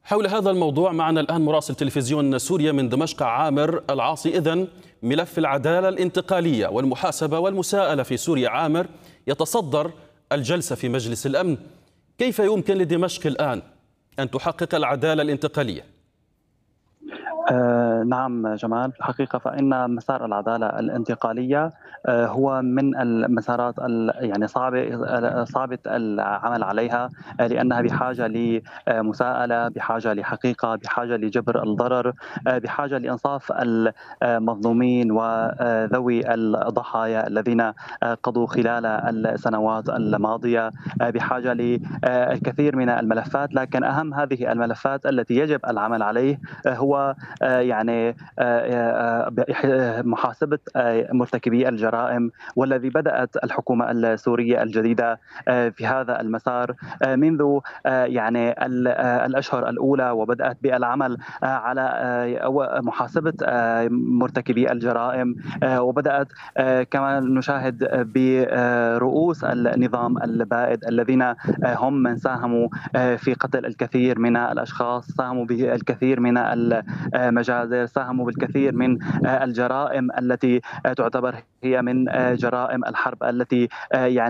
حول هذا الموضوع معنا الآن مراسل تلفزيون سوريا من دمشق عامر العاصي. إذن ملف العدالة الانتقالية والمحاسبة والمساءلة في سوريا، عامر يتصدر الجلسة في مجلس الأمن. كيف يمكن لدمشق الآن أن تحقق العدالة الانتقالية؟ نعم جمال، في الحقيقة فإن مسار العدالة الانتقالية هو من المسارات يعني صعبة العمل عليها، لأنها بحاجة لمساءلة، بحاجة لحقيقة، بحاجة لجبر الضرر، بحاجة لإنصاف المظلومين وذوي الضحايا الذين قضوا خلال السنوات الماضية، بحاجة للكثير من الملفات. لكن أهم هذه الملفات التي يجب العمل عليه هو يعني محاسبة مرتكبي الجرائم، والذي بدأت الحكومة السورية الجديدة في هذا المسار منذ يعني الأشهر الأولى، وبدأت بالعمل على محاسبة مرتكبي الجرائم، وبدأت كما نشاهد برؤوس النظام البائد الذين هم من ساهموا في قتل الكثير من الأشخاص، ساهموا بالكثير من المجازر، ساهموا بالكثير من الجرائم التي تعتبر هي من جرائم الحرب التي يعني